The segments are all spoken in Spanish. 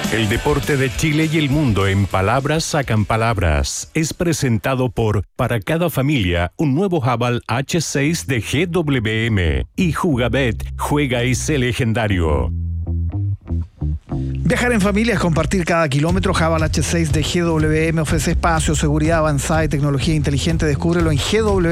El deporte de Chile y el mundo en palabras sacan palabras. Es presentado por Para cada familia, un nuevo Haval H6 de GWM. Y Jugabet, juega y sé legendario. Viajar en familia es compartir cada kilómetro. Haval H6 de GWM ofrece espacio, seguridad avanzada y tecnología inteligente. Descúbrelo en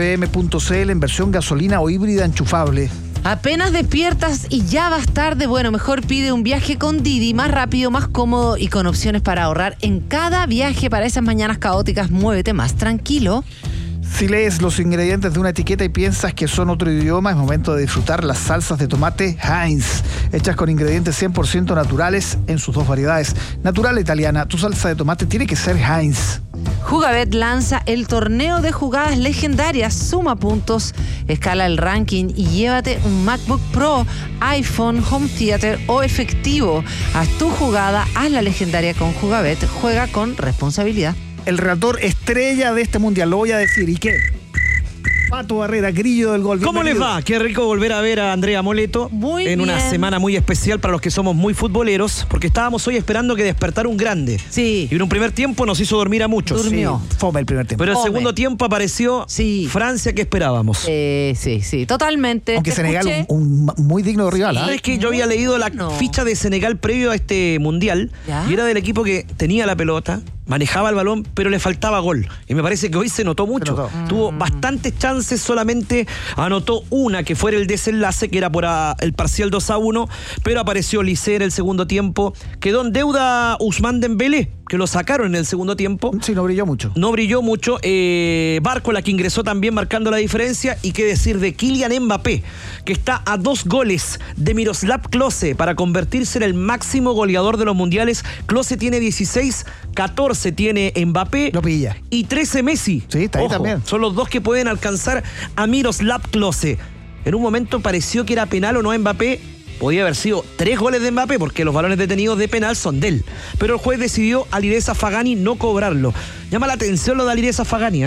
gwm.cl en versión gasolina o híbrida enchufable. Apenas despiertas y ya vas tarde, bueno, mejor pide un viaje con Didi, más rápido, más cómodo y con opciones para ahorrar en cada viaje. Para esas mañanas caóticas, muévete más tranquilo. Si lees los ingredientes de una etiqueta y piensas que son otro idioma, es momento de disfrutar las salsas de tomate Heinz, hechas con ingredientes 100% naturales en sus dos variedades. Natural e italiana, tu salsa de tomate tiene que ser Heinz. Jugabet lanza el torneo de jugadas legendarias. Suma puntos, escala el ranking y llévate un MacBook Pro, iPhone, Home Theater o efectivo. Haz tu jugada, haz la legendaria con Jugabet. Juega con responsabilidad. El relator estrella de este mundial, lo voy a decir, ¿y qué? Pato Barrera, grillo del gol. ¿Cómo les va? Qué rico volver a ver a Andrea Moleto muy en bien. Una semana muy especial para los que somos muy futboleros, porque estábamos hoy esperando que despertara un grande. Sí. Y en un primer tiempo nos hizo dormir a muchos. Durmió. Sí, fome el primer tiempo. Pero el Fome. segundo tiempo apareció Francia, que esperábamos. Sí, totalmente. Aunque Te Senegal, escuché. un muy digno rival. ¿Sabes que yo había leído la ficha de Senegal previo a este mundial? ¿Ya? Y era del equipo que tenía la pelota, manejaba el balón, pero le faltaba gol. Y me parece que hoy se notó mucho. Tuvo bastantes chances, solamente anotó una, que fue el desenlace, que era por el parcial 2-1, pero apareció Lisé en el segundo tiempo. Quedó en deuda Ousmane Dembélé, que lo sacaron en el segundo tiempo. Sí, no brilló mucho. No brilló mucho. Bárcola, que ingresó también marcando la diferencia. Y qué decir de Kylian Mbappé, que está a 2 goles de Miroslav Klose para convertirse en el máximo goleador de los mundiales. Klose tiene 16, 14 tiene Mbappé. Lo pilla. Y 13 Messi. Sí, está ahí también. Son los dos que pueden alcanzar a Miroslav Klose. En un momento pareció que era penal o no a Mbappé. Podía haber sido 3 goles de Mbappé, porque los balones detenidos de penal son de él. Pero el juez decidió a Alireza Fagani no cobrarlo. Llama la atención lo de Alireza Fagani,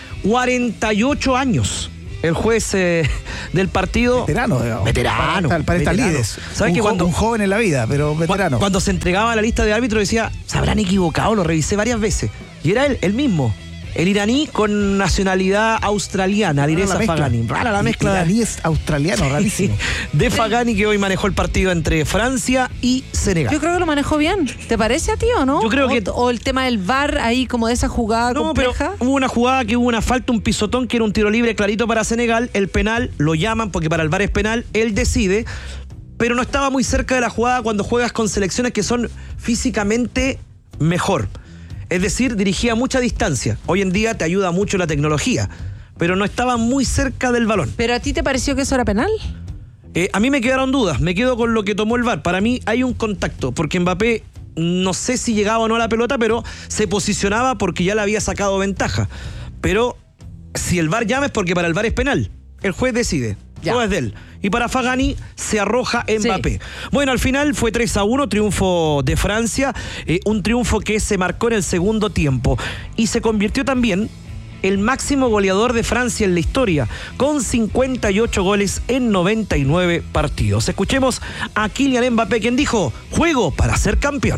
48 años. El juez del partido. Veterano, digamos. Veterano. Para estas lides. ¿Sabes que un joven en la vida, pero veterano. Cuando se entregaba la lista de árbitros decía, se habrán equivocado, lo revisé varias veces. Y era él mismo. El iraní con nacionalidad australiana, Alireza Fagani. Rara la mezcla. El iraní es australiano, rarísimo. De Fagani, que hoy manejó el partido entre Francia y Senegal. Yo creo que lo manejó bien. ¿Te parece a ti o no? Yo creo que... O el tema del VAR ahí, como de esa jugada compleja. Pero hubo una jugada que hubo una falta, un pisotón, que era un tiro libre clarito para Senegal. El penal lo llaman porque para el VAR es penal. Él decide, pero no estaba muy cerca de la jugada cuando juegas con selecciones que son físicamente mejor. Es decir, dirigía a mucha distancia. Hoy en día te ayuda mucho la tecnología, pero no estaba muy cerca del balón. ¿Pero a ti te pareció que eso era penal? A mí me quedaron dudas. Me quedo con lo que tomó el VAR. Para mí hay un contacto, porque Mbappé no sé si llegaba o no a la pelota, pero se posicionaba porque ya le había sacado ventaja. Pero si el VAR llama es porque para el VAR es penal. El juez decide. Todo es de él. Y para Fagani se arroja Mbappé. Sí. Bueno, al final fue 3-1, triunfo de Francia, un triunfo que se marcó en el segundo tiempo. Y se convirtió también el máximo goleador de Francia en la historia, con 58 goles en 99 partidos. Escuchemos a Kylian Mbappé, quien dijo, juego para ser campeón.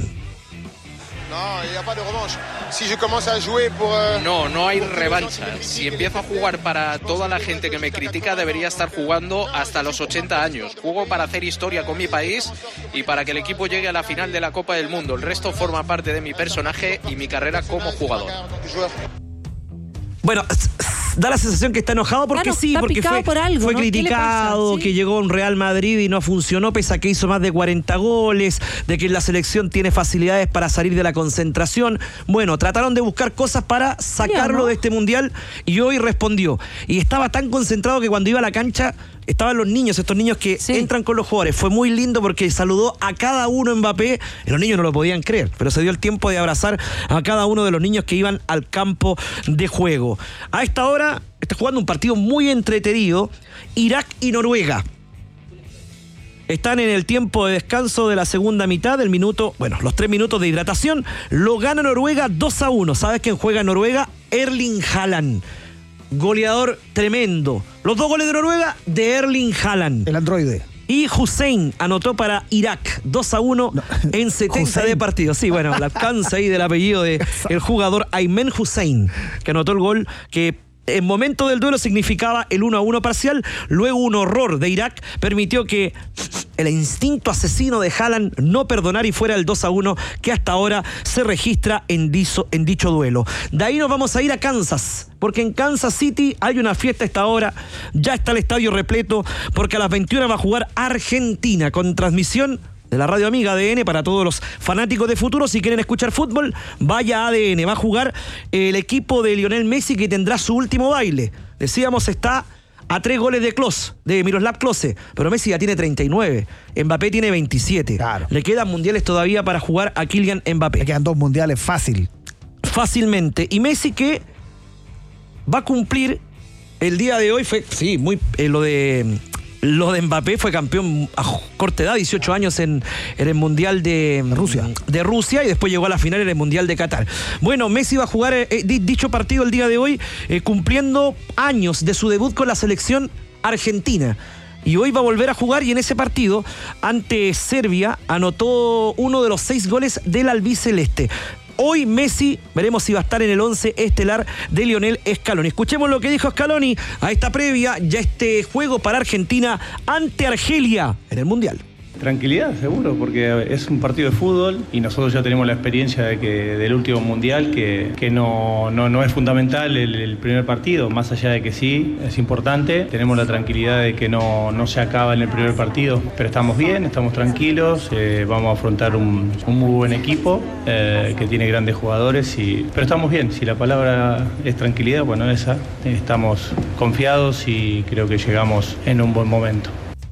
No hay revancha. Si empiezo a jugar para toda la gente que me critica, debería estar jugando hasta los 80 años. Juego para hacer historia con mi país y para que el equipo llegue a la final de la Copa del Mundo. El resto forma parte de mi personaje y mi carrera como jugador. Bueno, da la sensación que está enojado porque porque fue ¿no? criticado, que llegó a un Real Madrid y no funcionó, pese a que hizo más de 40 goles, de que la selección tiene facilidades para salir de la concentración. Bueno, trataron de buscar cosas para sacarlo de este mundial y hoy respondió. Y estaba tan concentrado que cuando iba a la cancha estaban los niños, estos niños que entran con los jugadores. Fue muy lindo porque saludó a cada uno Mbappé y los niños no lo podían creer, pero se dio el tiempo de abrazar a cada uno de los niños que iban al campo de juego. A esta hora está jugando un partido muy entretenido, Irak y Noruega. Están en el tiempo de descanso de la segunda mitad, del minuto, los 3 minutos de hidratación. Lo gana Noruega 2-1. ¿Sabes quién juega en Noruega? Erling Haaland. Goleador tremendo. Los 2 goles de Noruega de Erling Haaland. El androide. Y Hussein anotó para Irak 2-1 en 70 Hussein. de partidos. Sí, bueno, la alcanza ahí del apellido del jugador Aymen Hussein, que anotó el gol que en momento del duelo significaba el 1-1 parcial. Luego un horror de Irak permitió que el instinto asesino de Haaland no perdonara y fuera el 2-1 que hasta ahora se registra en dicho duelo. De ahí nos vamos a ir a Kansas, porque en Kansas City hay una fiesta a esta hora. Ya está el estadio repleto, porque a las 21 va a jugar Argentina con transmisión de la radio amiga ADN para todos los fanáticos de futuro. Si quieren escuchar fútbol, vaya a ADN. Va a jugar el equipo de Lionel Messi, que tendrá su último baile. Decíamos, está a 3 goles de Miroslav Klose, pero Messi ya tiene 39, Mbappé tiene 27. Claro. Le quedan mundiales todavía para jugar a Kylian Mbappé. Le quedan 2 mundiales fácilmente. Y Messi, que va a cumplir el día de hoy, fue, sí, muy lo de Mbappé, fue campeón a corta edad, 18 años en el Mundial de Rusia, y después llegó a la final en el Mundial de Qatar. Bueno, Messi va a jugar dicho partido el día de hoy, cumpliendo años de su debut con la selección argentina. Y hoy va a volver a jugar, y en ese partido ante Serbia anotó uno de los 6 goles del albiceleste. Hoy Messi, veremos si va a estar en el 11 estelar de Lionel Scaloni. Escuchemos lo que dijo Scaloni a esta previa, ya este juego para Argentina ante Argelia en el Mundial. Tranquilidad, seguro, porque es un partido de fútbol y nosotros ya tenemos la experiencia del último mundial que no es fundamental el primer partido, más allá de que sí, es importante. Tenemos la tranquilidad de que no se acaba en el primer partido, pero estamos bien, estamos tranquilos, vamos a afrontar un muy buen equipo que tiene grandes jugadores, pero estamos bien. Si la palabra es tranquilidad, bueno, esa, estamos confiados y creo que llegamos en un buen momento.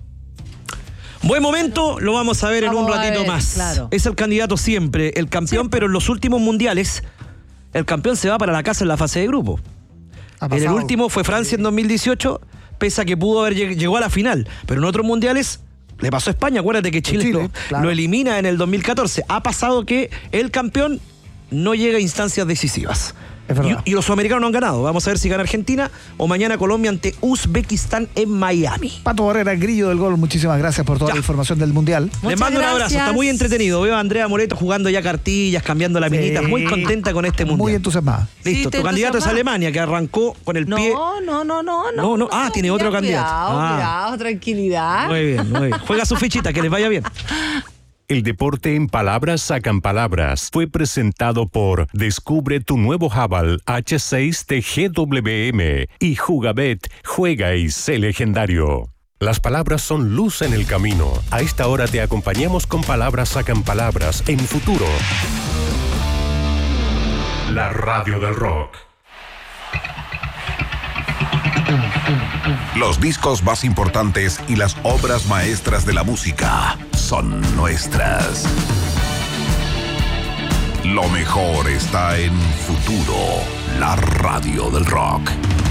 Buen momento, lo vamos a ver en un ratito más. Claro. Es el candidato siempre, el campeón, sí. Pero en los últimos mundiales, el campeón se va para la casa en la fase de grupo. En el último fue Francia en 2018, pese a que llegó a la final. Pero en otros mundiales le pasó a España. Acuérdate que Chile lo elimina en el 2014. Ha pasado que el campeón no llega a instancias decisivas. Y los sudamericanos no han ganado. Vamos a ver si gana Argentina o mañana Colombia ante Uzbekistán en Miami. Pato Barrera, el grillo del gol, muchísimas gracias por toda la información del Mundial. Les mando un abrazo, está muy entretenido. Veo a Andrea Moreto jugando ya cartillas, cambiando la minita, muy contenta con este Mundial. Muy entusiasmada. Listo, tu candidato es Alemania, que arrancó con el pie. No. Ah, tiene otro candidato. Cuidado, tranquilidad. Muy bien. Juega su fichita, que les vaya bien. El deporte en palabras sacan palabras. Fue presentado por Descubre tu nuevo Haval H6 de GWM y Jugabet, juega y sé legendario. Las palabras son luz en el camino. A esta hora te acompañamos con Palabras sacan palabras en Futuro. La radio del rock. Los discos más importantes y las obras maestras de la música son nuestras. Lo mejor está en Futuro, la radio del rock.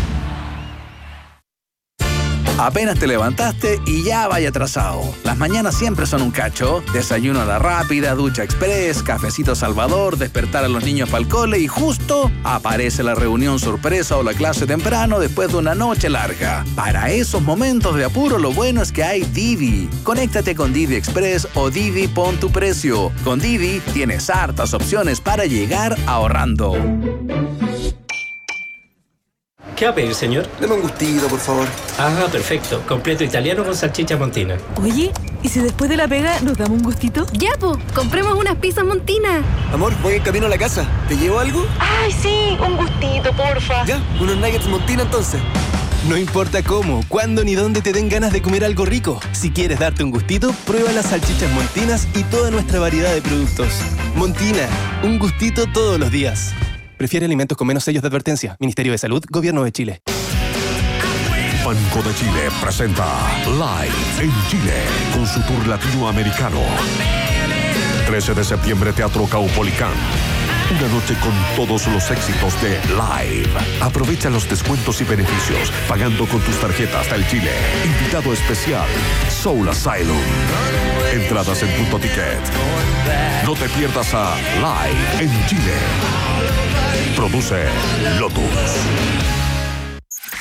Apenas te levantaste y ya vaya atrasado. Las mañanas siempre son un cacho. Desayuno a la rápida, ducha express, cafecito Salvador, despertar a los niños para el cole y justo aparece la reunión sorpresa o la clase temprano después de una noche larga. Para esos momentos de apuro, lo bueno es que hay Didi. Conéctate con Didi Express o Didi Pon tu Precio. Con Didi tienes hartas opciones para llegar ahorrando. ¿Qué va a pedir, señor? Deme un gustito, por favor. Ah, perfecto. Completo italiano con salchicha montina. Oye, ¿y si después de la pega nos damos un gustito? Ya, po, compremos unas pizzas montinas. Amor, voy en camino a la casa. ¿Te llevo algo? Ay, sí, un gustito, porfa. Ya, unos nuggets montina entonces. No importa cómo, cuándo ni dónde te den ganas de comer algo rico. Si quieres darte un gustito, prueba las salchichas Montinas y toda nuestra variedad de productos. Montina, un gustito todos los días. Prefiere alimentos con menos sellos de advertencia. Ministerio de Salud, Gobierno de Chile. Banco de Chile presenta Live en Chile con su tour latinoamericano. 13 de septiembre, Teatro Caupolicán. Una noche con todos los éxitos de Live. Aprovecha los descuentos y beneficios pagando con tus tarjetas del Chile. Invitado especial, Soul Asylum. Entradas en Punto Ticket. No te pierdas a Live en Chile. Produce Lotus.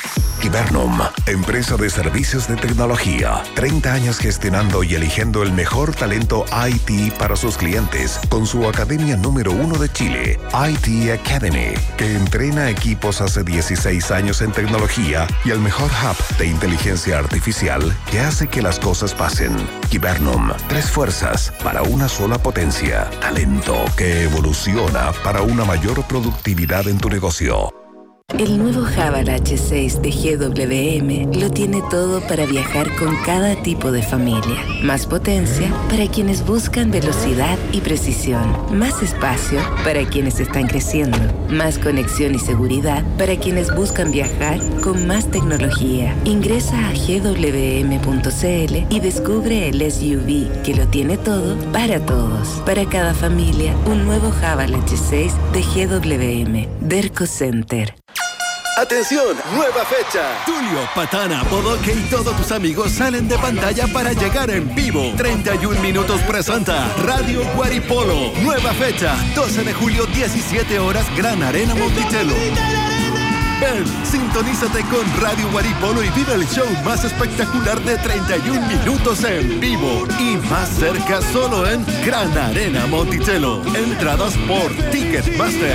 Gibernum, empresa de servicios de tecnología. 30 años gestionando y eligiendo el mejor talento IT para sus clientes con su academia número 1 de Chile, IT Academy, que entrena equipos hace 16 años en tecnología y el mejor hub de inteligencia artificial que hace que las cosas pasen. Gibernum, 3 fuerzas para una sola potencia. Talento que evoluciona para una mayor productividad en tu negocio. El nuevo Haval H6 de GWM lo tiene todo para viajar con cada tipo de familia. Más potencia para quienes buscan velocidad y precisión. Más espacio para quienes están creciendo. Más conexión y seguridad para quienes buscan viajar con más tecnología. Ingresa a gwm.cl y descubre el SUV que lo tiene todo para todos. Para cada familia, un nuevo Haval H6 de GWM. Derco Center. ¡Atención! ¡Nueva fecha! Tulio, Patana, Bodoque y todos tus amigos salen de pantalla para llegar en vivo. 31 Minutos presenta Radio Guaripolo. Nueva fecha, 12 de julio, 17 horas, Gran Arena Monticello. Ven, sintonízate con Radio Guaripolo y vive el show más espectacular de 31 minutos en vivo. Y más cerca solo en Gran Arena Monticello. Entradas por Ticketmaster.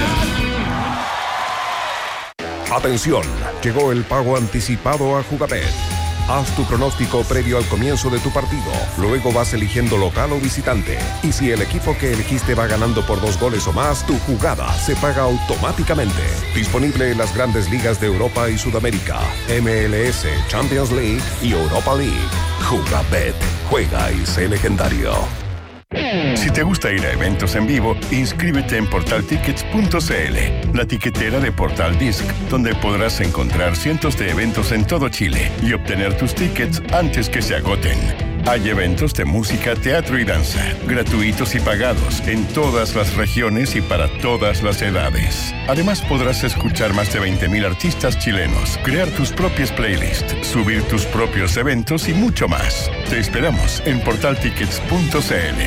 Atención, llegó el pago anticipado a Jugabet. Haz tu pronóstico previo al comienzo de tu partido. Luego vas eligiendo local o visitante. Y si el equipo que elegiste va ganando por 2 goles o más, tu jugada se paga automáticamente. Disponible en las grandes ligas de Europa y Sudamérica, MLS, Champions League y Europa League. Jugabet. Juega y sé legendario. Si te gusta ir a eventos en vivo, inscríbete en portaltickets.cl, la tiquetera de Portal Disc, donde podrás encontrar cientos de eventos en todo Chile y obtener tus tickets antes que se agoten. Hay eventos de música, teatro y danza, gratuitos y pagados, en todas las regiones y para todas las edades. Además podrás escuchar más de 20.000 artistas chilenos, crear tus propias playlists, subir tus propios eventos y mucho más. Te esperamos en portaltickets.cl.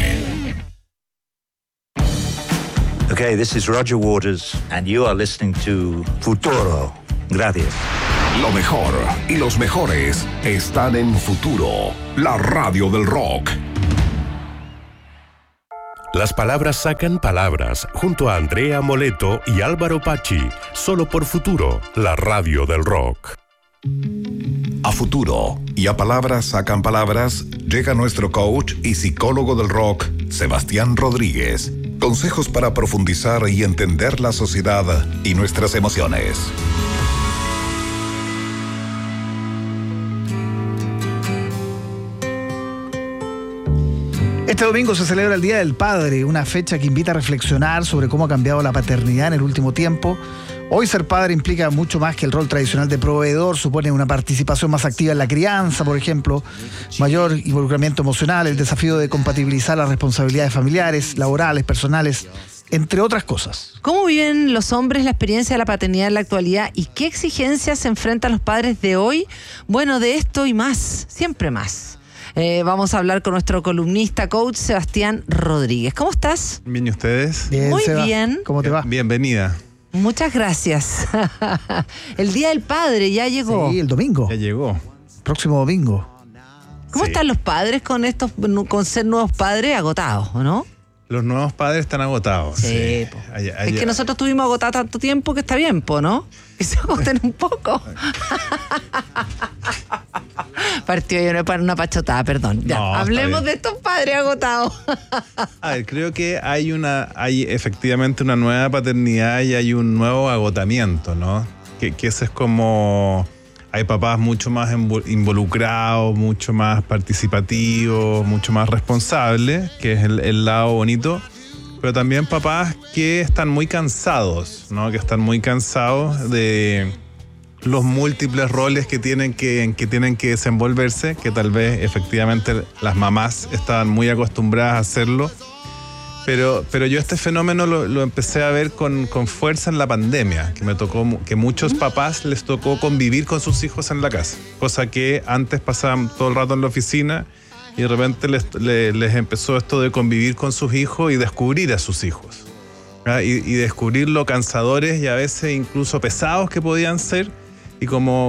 Okay, this is Roger Waters and you are listening to Futuro. Gracias. Lo mejor y los mejores están en Futuro, la radio del rock. Las palabras sacan palabras, junto a Andrea Moleto y Álvaro Pachi, solo por Futuro, la radio del rock. A Futuro y a Palabras sacan palabras, llega nuestro coach y psicólogo del rock, Sebastián Rodríguez. Consejos para profundizar y entender la sociedad y nuestras emociones. Este domingo se celebra el Día del Padre, una fecha que invita a reflexionar sobre cómo ha cambiado la paternidad en el último tiempo. Hoy ser padre implica mucho más que el rol tradicional de proveedor, supone una participación más activa en la crianza, por ejemplo, mayor involucramiento emocional, el desafío de compatibilizar las responsabilidades familiares, laborales, personales, entre otras cosas. ¿Cómo viven los hombres la experiencia de la paternidad en la actualidad y qué exigencias se enfrentan los padres de hoy? Bueno, de esto y más, siempre más. Vamos a hablar con nuestro columnista, coach Sebastián Rodríguez. ¿Cómo estás? Bien, ¿y ustedes? Bien, muy Seba. bien. ¿Cómo te va? Bienvenida. Muchas gracias. El Día del Padre ya llegó. Sí, el domingo. Ya llegó. Próximo domingo. ¿Cómo están los padres con ser nuevos padres agotados, no? Los nuevos padres están agotados. Sí. Es que nosotros estuvimos agotados tanto tiempo que está bien, ¿no? Que se agoten un poco. Partió yo para una pachotada, perdón. Ya, no, hablemos de estos padres agotados. A ver, creo que hay efectivamente una nueva paternidad y hay un nuevo agotamiento, ¿no? Que ese es como... Hay papás mucho más involucrados, mucho más participativos, mucho más responsables, que es el lado bonito. Pero también papás que están muy cansados, ¿no? Que están muy cansados de los múltiples roles que tienen que desenvolverse, que tal vez efectivamente las mamás estaban muy acostumbradas a hacerlo. Pero yo este fenómeno lo empecé a ver con fuerza en la pandemia, que me tocó, que muchos papás les tocó convivir con sus hijos en la casa, cosa que antes pasaban todo el rato en la oficina y de repente les empezó esto de convivir con sus hijos y descubrir a sus hijos, ¿verdad? Y descubrir lo cansadores y a veces incluso pesados que podían ser y como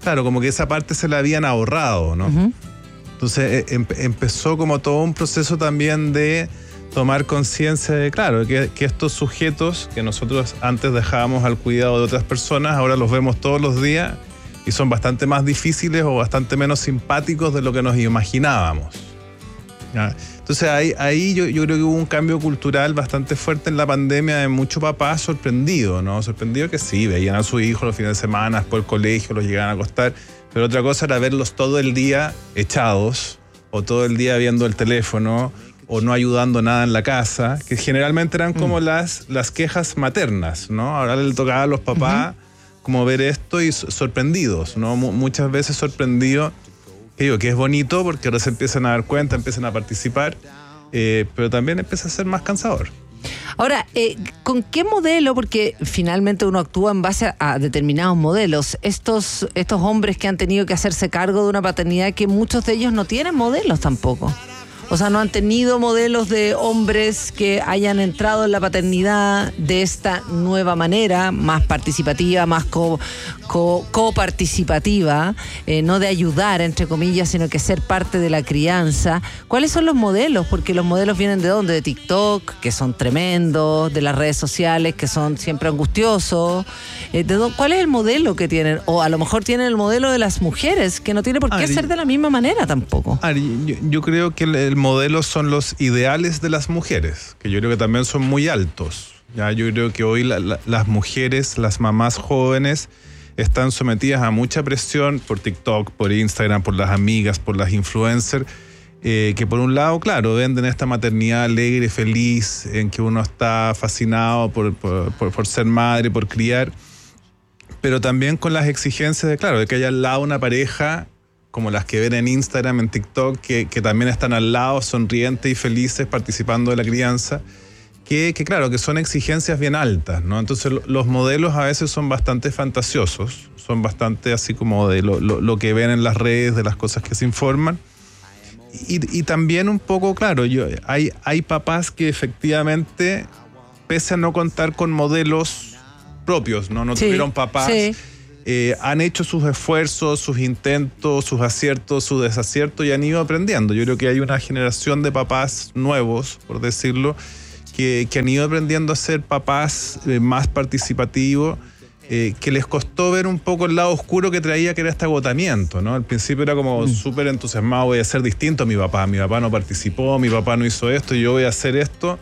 claro, como que esa parte se la habían ahorrado, ¿no? Ujú. Entonces empezó como todo un proceso también de tomar conciencia de, claro, que estos sujetos que nosotros antes dejábamos al cuidado de otras personas, ahora los vemos todos los días y son bastante más difíciles o bastante menos simpáticos de lo que nos imaginábamos. ¿Ya? Entonces ahí yo creo que hubo un cambio cultural bastante fuerte en la pandemia de muchos papás sorprendidos, ¿no? Sorprendidos que sí, veían a sus hijos los fines de semana, por el colegio, los llegaban a acostar, pero otra cosa era verlos todo el día echados o todo el día viendo el teléfono o no ayudando nada en la casa, que generalmente eran como las quejas maternas, ¿no? Ahora le tocaba a los papás como ver esto y sorprendidos, ¿no? Muchas veces sorprendidos, que digo que es bonito porque ahora se empiezan a dar cuenta, empiezan a participar, pero también empieza a ser más cansador. Ahora, ¿con qué modelo? Porque finalmente uno actúa en base a determinados modelos. Estos hombres que han tenido que hacerse cargo de una paternidad, que muchos de ellos no tienen modelos tampoco. O sea, no han tenido modelos de hombres que hayan entrado en la paternidad de esta nueva manera, más participativa, más coparticipativa, no de ayudar, entre comillas, sino que ser parte de la crianza. ¿Cuáles son los modelos? Porque los modelos vienen ¿de dónde? De TikTok, que son tremendos, de las redes sociales, que son siempre angustiosos. ¿Cuál es el modelo que tienen? O a lo mejor tienen el modelo de las mujeres, que no tiene por qué ser de la misma manera tampoco. Yo creo que el modelo son los ideales de las mujeres, que yo creo que también son muy altos. Ya, yo creo que hoy las mujeres, las mamás jóvenes, están sometidas a mucha presión por TikTok, por Instagram, por las amigas, por las influencers, que por un lado, claro, venden esta maternidad alegre, feliz, en que uno está fascinado por ser madre, por criar, pero también con las exigencias de, claro, de que haya al lado una pareja como las que ven en Instagram, en TikTok, que también están al lado, sonrientes y felices, participando de la crianza, que claro, que son exigencias bien altas, ¿no? Entonces los modelos a veces son bastante fantasiosos, son bastante así como de lo que ven en las redes, de las cosas que se informan. Y también un poco, claro, hay papás que efectivamente, pese a no contar con modelos propios, no tuvieron papás, han hecho sus esfuerzos, sus intentos, sus aciertos, sus desaciertos y han ido aprendiendo. Yo creo que hay una generación de papás nuevos, por decirlo, que han ido aprendiendo a ser papás más participativos, que les costó ver un poco el lado oscuro que traía, que era este agotamiento, ¿no? Al principio era como súper entusiasmado, voy a ser distinto a mi papá no participó, mi papá no hizo esto, yo voy a hacer esto.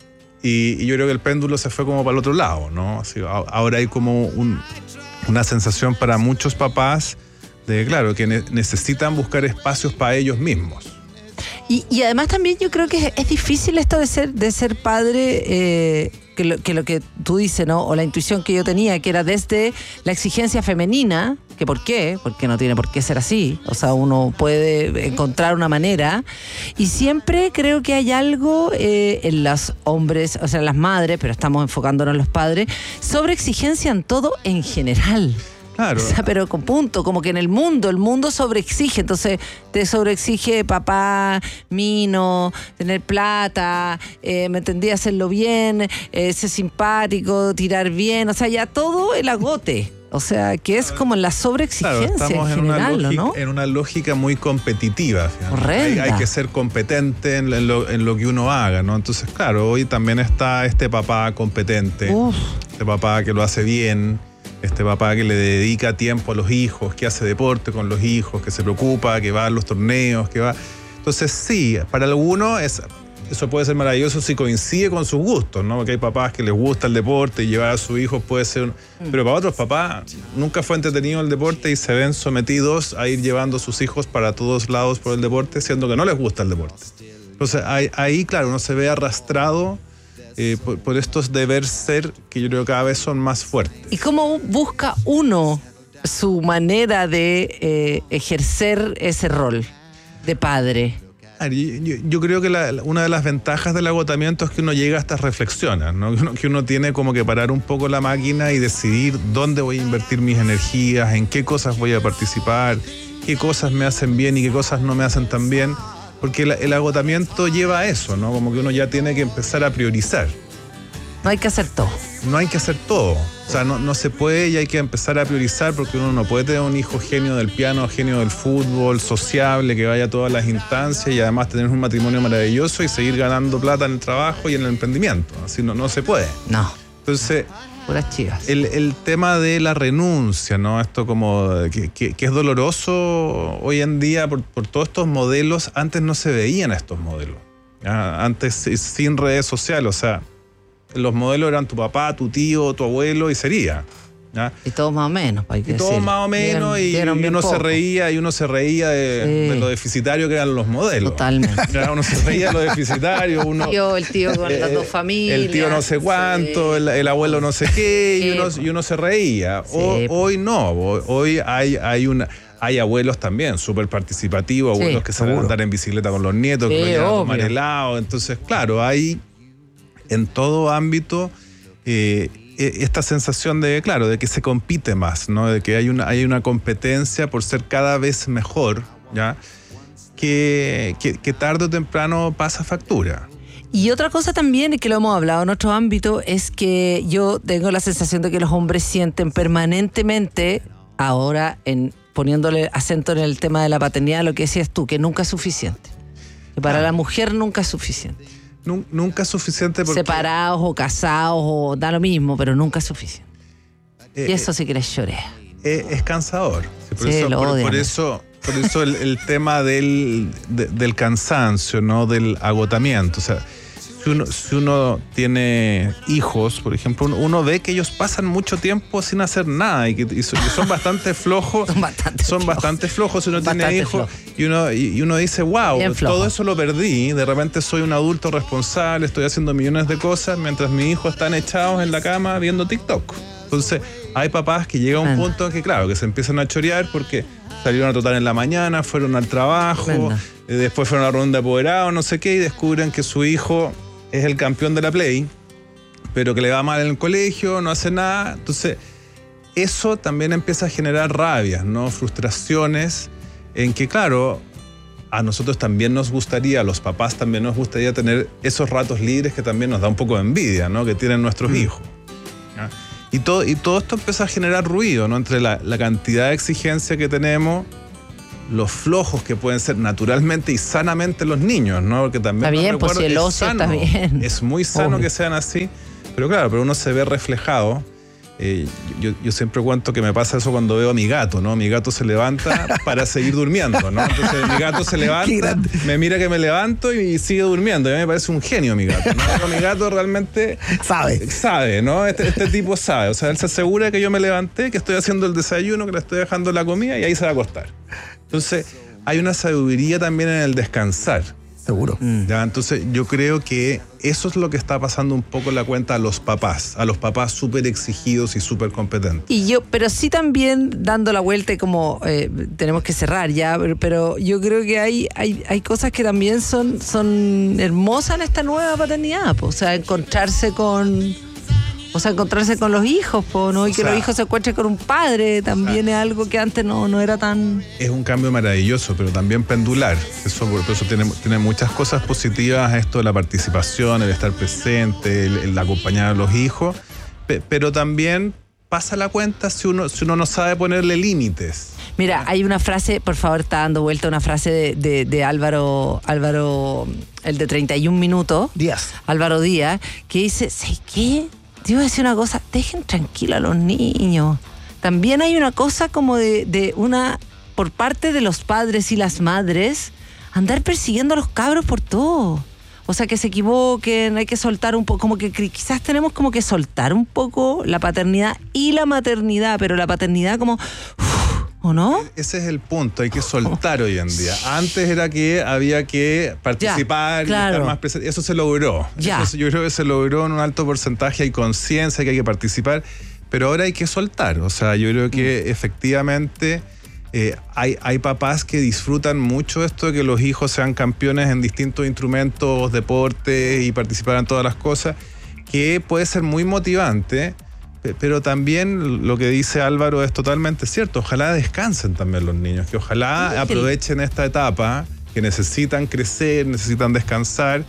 Y yo creo que el péndulo se fue como para el otro lado, ¿no? Así, ahora hay como una sensación para muchos papás de, claro, que necesitan buscar espacios para ellos mismos. Y además también yo creo que es difícil esto de ser padre, que lo que tú dices, ¿no? O la intuición que yo tenía, que era desde la exigencia femenina, que ¿por qué? Porque no tiene por qué ser así. O sea, uno puede encontrar una manera. Y siempre creo que hay algo en los hombres, o sea, en las madres, pero estamos enfocándonos en los padres, sobre exigencia en todo en general. Claro. O sea, pero con punto, como que en el mundo sobreexige, entonces te sobreexige papá, mino, tener plata, me entendí, hacerlo bien, ser simpático, tirar bien, o sea, ya todo el agote. O sea, que es como la sobreexigencia, claro, estamos en general, ¿no? En una lógica muy competitiva. Horrenda. Hay que ser competente en lo que uno haga, ¿no? Entonces, claro, hoy también está este papá competente, este papá que lo hace bien, este papá que le dedica tiempo a los hijos, que hace deporte con los hijos, que se preocupa, que va a los torneos, que va... Entonces, sí, para algunos eso puede ser maravilloso si coincide con sus gustos, ¿no? Porque hay papás que les gusta el deporte y llevar a sus hijos puede ser... Pero para otros papás nunca fue entretenido el deporte y se ven sometidos a ir llevando a sus hijos para todos lados por el deporte, siendo que no les gusta el deporte. Entonces, ahí claro, uno se ve arrastrado por estos deber ser que yo creo que cada vez son más fuertes. ¿Y cómo busca uno su manera de ejercer ese rol de padre? Yo creo que una de las ventajas del agotamiento es que uno llega a estas reflexiones, ¿no? Que uno tiene como que parar un poco la máquina y decidir dónde voy a invertir mis energías, en qué cosas voy a participar, qué cosas me hacen bien y qué cosas no me hacen tan bien. Porque el agotamiento lleva a eso, ¿no? Como que uno ya tiene que empezar a priorizar. No hay que hacer todo. no hay que hacer todo. O sea, no se puede y hay que empezar a priorizar, porque uno no puede tener un hijo genio del piano, genio del fútbol, sociable, que vaya a todas las instancias y además tener un matrimonio maravilloso y seguir ganando plata en el trabajo y en el emprendimiento. Así no se puede. No. Entonces, puras chivas. El tema de la renuncia, ¿no? Esto como que es doloroso hoy en día por todos estos modelos. Antes no se veían estos modelos. Antes sin redes sociales, o sea, los modelos eran tu papá, tu tío, tu abuelo y sería. ¿Ya? Y todos más o menos, hay que y todos más o menos, y uno se reía de lo deficitario que eran los modelos. Totalmente. ¿Ya? Uno se reía de lo deficitario, el tío con las dos familias. El tío no sé cuánto, sí. el abuelo no sé qué, sí. y uno se reía. Sí. Hoy no, hoy hay abuelos también súper participativos, abuelos que salen a andar en bicicleta con los nietos, que los llevan a tomar helado. Entonces, claro, hay en todo ámbito esta sensación de que se compite más, ¿no? De que hay una competencia por ser cada vez mejor, ¿ya? Que tarde o temprano pasa factura. Y otra cosa también, que lo hemos hablado en otro ámbito, es que yo tengo la sensación de que los hombres sienten permanentemente, ahora poniéndole acento en el tema de la paternidad, lo que decías tú, que nunca es suficiente. Que para la mujer nunca es suficiente. Nunca es suficiente porque... Separados o casados o da lo mismo, pero nunca es suficiente. Y eso sí que les llorea. Es cansador. Por eso el tema del cansancio, ¿no? Del agotamiento. O sea, si uno tiene hijos, por ejemplo, uno ve que ellos pasan mucho tiempo sin hacer nada y son bastante flojos. Son bastante flojos si uno tiene hijos y uno dice, wow, todo eso lo perdí. De repente soy un adulto responsable, estoy haciendo millones de cosas mientras mis hijos están echados en la cama viendo TikTok. Entonces, hay papás que llega a un punto en que se empiezan a chorear porque salieron a trotar en la mañana, fueron al trabajo, después fueron a una ronda de apoderado, no sé qué, y descubren que su hijo es el campeón de la Play, pero que le va mal en el colegio, no hace nada. Entonces, eso también empieza a generar rabias, ¿no? Frustraciones en que, claro, a nosotros también nos gustaría, a los papás también nos gustaría tener esos ratos libres que también nos da un poco de envidia, ¿no? Que tienen nuestros hijos. ¿Ya? Y todo esto empieza a generar ruido, ¿no? Entre la cantidad de exigencia que tenemos, los flojos que pueden ser naturalmente y sanamente los niños, ¿no? Porque también está bien, pues si el ocio está bien. Es muy sano que sean así, pero pero uno se ve reflejado. Yo siempre cuento que me pasa eso cuando veo a mi gato, ¿no? Mi gato se levanta para seguir durmiendo, ¿no? Entonces mi gato se levanta, me mira que me levanto y sigue durmiendo. Y a mí me parece un genio mi gato, ¿no? Pero mi gato realmente sabe, ¿no? Este tipo sabe. O sea, él se asegura que yo me levanté, que estoy haciendo el desayuno, que le estoy dejando la comida y ahí se va a acostar. Entonces, hay una sabiduría también en el descansar. Seguro. ¿Ya? Entonces, yo creo que eso es lo que está pasando un poco en la cuenta a los papás súper exigidos y súper competentes. Pero sí también dando la vuelta y como tenemos que cerrar ya, pero yo creo que hay cosas que también son hermosas en esta nueva paternidad, o sea, encontrarse con los hijos, ¿no? Y que los hijos se encuentren con un padre también es algo que antes no era tan... Es un cambio maravilloso, pero también pendular. Por eso tiene muchas cosas positivas esto de la participación, el estar presente, el acompañar a los hijos, pero también pasa la cuenta si uno no sabe ponerle límites. Mira, hay una frase, por favor, está dando vuelta una frase de Álvaro, el de 31 minutos. Álvaro Díaz, que dice, ¿sabes qué? Te iba a decir una cosa, dejen tranquila a los niños. También hay una cosa como por parte de los padres y las madres, andar persiguiendo a los cabros por todo. O sea, que se equivoquen, hay que soltar un poco, como que quizás tenemos como que soltar un poco la paternidad y la maternidad, pero la paternidad como... ¿O no? Ese es el punto, hay que soltar hoy en día. Antes era que había que participar y estar más presente. Eso se logró. Eso yo creo que se logró en un alto porcentaje. Hay conciencia que hay que participar, pero ahora hay que soltar. O sea, yo creo que efectivamente hay papás que disfrutan mucho esto de que los hijos sean campeones en distintos instrumentos, deportes y participar en todas las cosas, que puede ser muy motivante. Pero también lo que dice Álvaro es totalmente cierto. Ojalá descansen también los niños, que ojalá aprovechen esta etapa, que necesitan crecer, necesitan descansar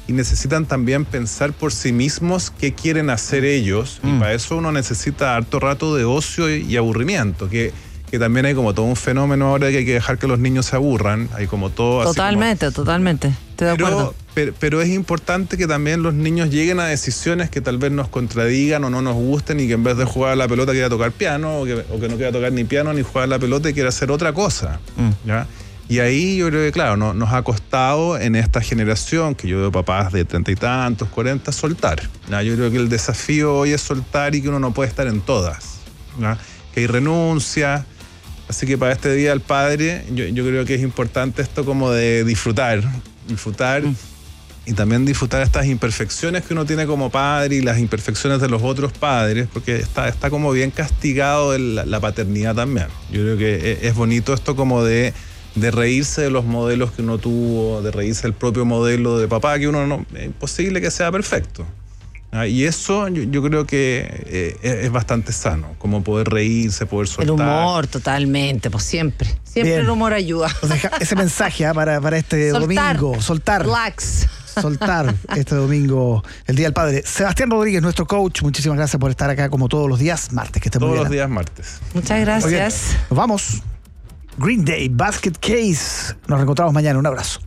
y necesitan también pensar por sí mismos qué quieren hacer ellos, y para eso uno necesita harto rato de ocio y aburrimiento, que también hay como todo un fenómeno ahora que hay que dejar que los niños se aburran, hay como todo totalmente, estoy de acuerdo. Pero es importante que también los niños lleguen a decisiones que tal vez nos contradigan o no nos gusten, y que en vez de jugar a la pelota quiera tocar piano, o que no quiera tocar ni piano ni jugar a la pelota y quiera hacer otra cosa, ¿ya? Y ahí yo creo que, claro, nos ha costado en esta generación, que yo veo papás de 30 y tantos, 40, soltar, ¿ya? Yo creo que el desafío hoy es soltar, y que uno no puede estar en todas, ¿ya? Que hay renuncia. Así que para este Día del Padre, yo creo que es importante esto como de disfrutar y también disfrutar estas imperfecciones que uno tiene como padre y las imperfecciones de los otros padres, porque está como bien castigado la paternidad también. Yo creo que es bonito esto como de reírse de los modelos que uno tuvo, de reírse del propio modelo de papá, que uno no, es imposible que sea perfecto. Y eso yo creo que es bastante sano, como poder reírse, poder soltar. El humor, totalmente, pues siempre. Siempre el humor ayuda. Ese mensaje para este domingo. Soltar. Relax. Soltar este domingo, el Día del Padre. Sebastián Rodríguez, nuestro coach, muchísimas gracias por estar acá como todos los días martes. Que esté muy bien. Todos los días martes. Muchas gracias. Nos vamos. Green Day, Basket Case. Nos reencontramos mañana. Un abrazo.